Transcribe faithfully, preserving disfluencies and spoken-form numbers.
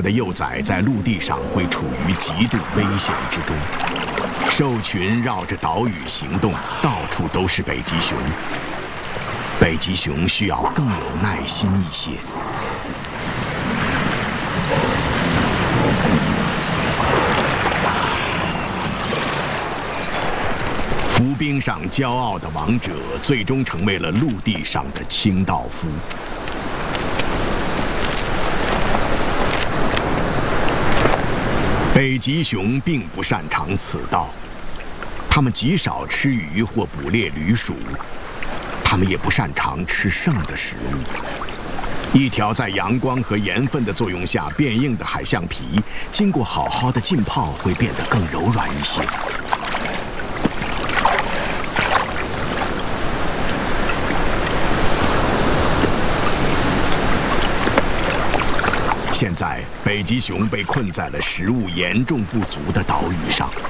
的幼崽在陆地上会处于极度危险之中。兽群绕着岛屿行动，到处都是北极熊。北极熊需要更有耐心一些。浮冰上骄傲的王者，最终成为了陆地上的清道夫。北极熊并不擅长此道，它们极少吃鱼或捕猎旅鼠，它们也不擅长吃剩的食物。一条在阳光和盐分的作用下变硬的海象皮，经过好好的浸泡，会变得更柔软一些。现在，北极熊被困在了食物严重不足的岛屿上。